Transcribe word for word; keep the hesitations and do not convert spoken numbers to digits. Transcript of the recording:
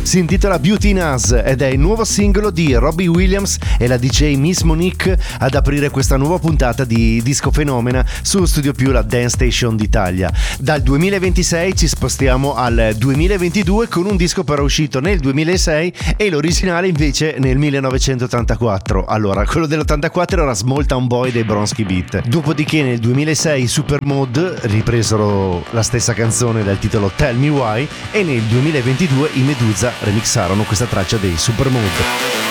si intitola Beauty in Us ed è il nuovo singolo di Robbie Williams e la D J Miss Monique ad aprire questa nuova puntata di Disco Fenomena su Studio Più, la Dance Station d'Italia. Dal duemilaventisei ci spostiamo al duemilaventidue con un disco però uscito nel duemilasei e l'originale invece nel millenovecentottantaquattro. Allora, quello dell'ottantaquattro era Small Town Boy dei Bronski Beat. Dopodiché nel duemilasei Supermode ripresero la stessa canzone dal titolo Tell Me Why e nel duemilaventidue i Medusa remixarono questa traccia dei Supermode.